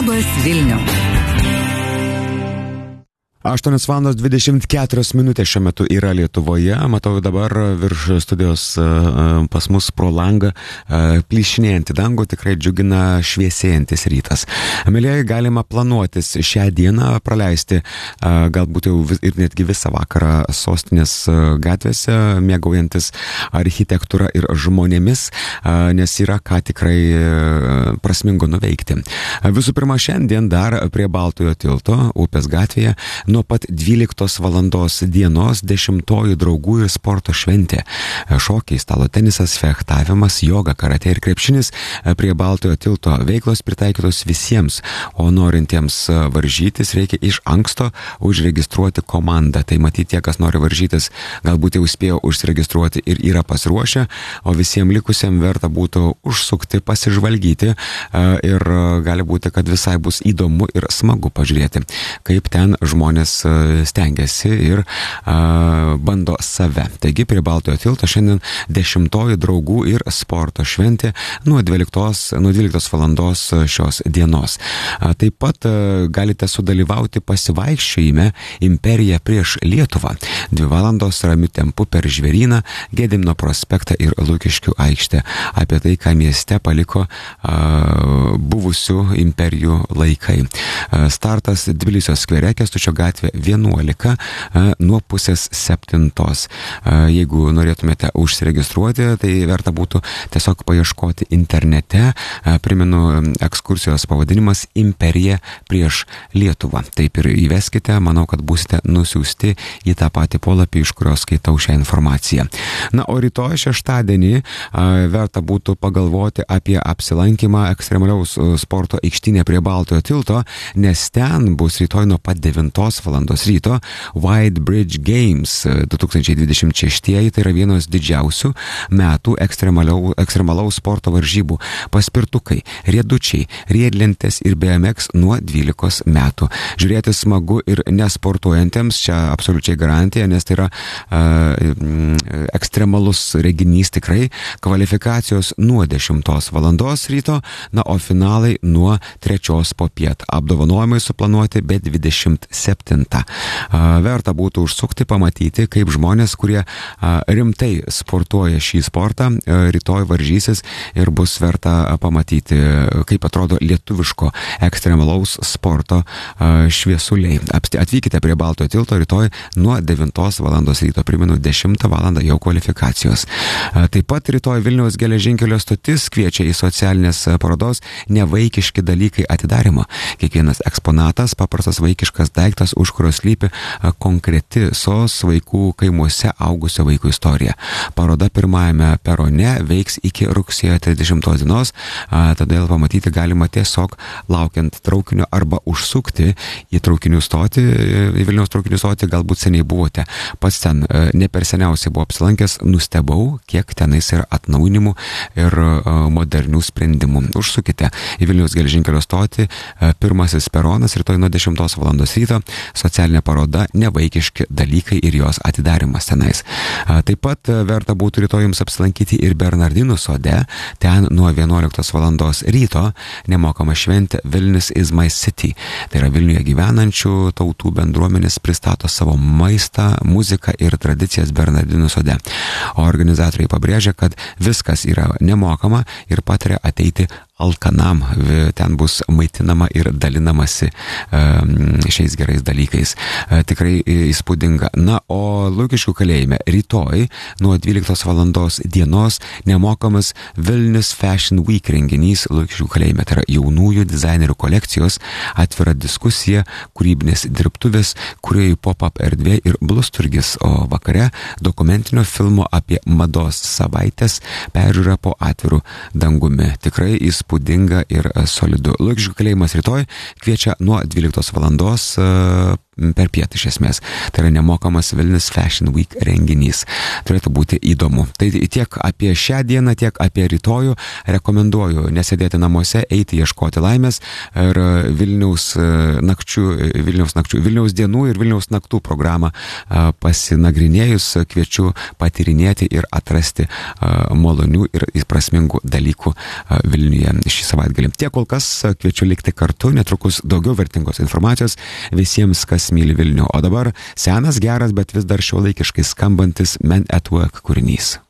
Labas Vilniau. 8:24 šiuo metu yra Lietuvoje. Matau dabar virš studijos pas mus pro langą plyšinėjantį dangų, tikrai džiugina šviesėjantis rytas. Mėlyjeji, galima planuotis šią dieną praleisti galbūt jau ir netgi visą vakarą sostinės gatvėse, mėgaujantis architektūra ir žmonėmis, nes yra ką tikrai prasmingo nuveikti. Visų pirma, šiandien dar prie Baltojo tilto, Upės gatvėje, nuo pat 12 valandos dienos 10-oji draugų ir sporto šventė. Šokiai, stalo tenisas, fechtavimas, joga, karatė ir krepšinis prie Baltojo tilto. Veiklos pritaikytos visiems, o norintiems varžytis reikia iš anksto užregistruoti komandą. Tai matyti tie, kas nori varžytis, galbūt jau spėjo užsiregistruoti ir yra pasiruošę, o visiems likusiam verta būtų užsukti, pasižvalgyti ir gali būti, kad visai bus įdomu ir smagu pažiūrėti, kaip ten žmonės stengiasi ir bando save. Taigi prie Baltojo tilto šiandien 10-oji draugų ir sporto šventė nuo 12 valandos šios dienos. Taip pat galite sudalyvauti pasivaikščiojime Imperija prieš Lietuvą. 2 valandos ramiu tempu per Žvėryną, Gedimino prospektą ir Lukiškių aikštę. Apie tai, ką mieste paliko buvusių imperijų laikai. Startas Tbilisio skvere, Kęstučio gatvė 11 nuo 6:30. Jeigu norėtumėte užsiregistruoti, tai verta būtų tiesiog paieškoti internete. Primenu, ekskursijos pavadinimas Imperija prieš Lietuvą. Taip ir įveskite, manau, kad būsite nusiųsti į tą patį polapį, iš kurio skaitau šią informaciją. Na, o rytoj šeštadienį verta būtų pagalvoti apie apsilankymą ekstremaliaus sporto aikštynė prie Baltojo tilto, nes ten bus rytoj nuo pat 9 valandos ryto White Bridge Games 2026, tai yra vienos didžiausių metų ekstremalaus sporto varžybų. Paspirtukai, riedučiai, riedlentės ir BMX nuo 12 metų. Žiūrėti smagu ir nesportuojantiems, čia absoliučiai garantija, nes tai yra ekstremalus reginys tikrai. Kvalifikacijos nuo 10 valandos ryto, na, o finalai nuo 3 popiet. Apdovanojimai suplanuoti be 27. Verta būtų užsukti, pamatyti, kaip žmonės, kurie rimtai sportuoja šį sportą, rytoj varžysis ir bus verta pamatyti, kaip atrodo lietuviško ekstremalaus sporto šviesuliai. Atvykite prie Baltojo tilto rytoj nuo 9 valandos ryto, primenu, 10 valandą jau kvalifikacijos. Taip pat rytoj Vilniaus geležinkelio stotis kviečia į socialinės parodos Nevaikiški dalykai atidarymą. Kiekvienas eksponatas, paprastas vaikiškas daiktas, už kurio slypi konkreti sos vaikų kaimuose augusio vaiko istorija. Paroda pirmajame perone veiks iki rugsėjo 30 dienos, todėl pamatyti galima tiesiog laukiant traukinio arba užsukti į traukinių stotį, į Vilniaus traukinių stotį, galbūt seniai buvote. Pats ten ne per seniausiai buvo apsilankęs, nustebau, kiek tenais yra atnaujinimų ir modernių sprendimų. Užsukite į Vilniaus geležinkelio stotį, pirmasis peronas, rytoj nuo 10 valandos ryto, socialinė paroda Nevaikiški dalykai ir jos atidarimas tenais. Taip pat verta būtų rytoj jums apsilankyti ir Bernardinų sode, ten nuo 11 valandos ryto nemokama šventė Vilnius is my city. Tai yra Vilniuje gyvenančių tautų bendruomenės pristato savo maistą, muziką ir tradicijas Bernardinų sode. O organizatoriai pabrėžia, kad viskas yra nemokama ir pataria ateiti alkanam. Ten bus maitinama ir dalinamasi šiais gerais dalykais. Tikrai įspūdinga. Na, o Lukiškių kalėjime rytoj nuo 12 valandos dienos nemokamas Vilnius Fashion Week renginys Lukiškių kalėjime. Tai yra jaunųjų dizainerių kolekcijos, atvira diskusija, kūrybinės dirbtuvės, kūrėjų pop-up erdvė ir blusturgis, o vakare dokumentinio filmo apie mados savaitės peržiūra po atvirų dangumi. Tikrai įspūdinga ir solidu. Lukiškių kalėjimas rytoj kviečia nuo 12 valandos per pietą iš esmės. Tai yra nemokamas Vilnius Fashion Week renginys. Turėtų būti įdomu. Tai tiek apie šią dieną, tiek apie rytojų. Rekomenduoju nesėdėti namuose, eiti ieškoti laimės ir Vilniaus dienų ir Vilniaus naktų programą pasinagrinėjus kviečiu patyrinėti ir atrasti malonių ir prasmingų dalykų Vilniuje šį savaitgalį. Tiek kol kas kviečiu likti kartu, netrukus daugiau vertingos informacijos visiems, kas myli Vilnių. O dabar senas, geras, bet vis dar šiuolaikiškai skambantis Men at Work kūrinys.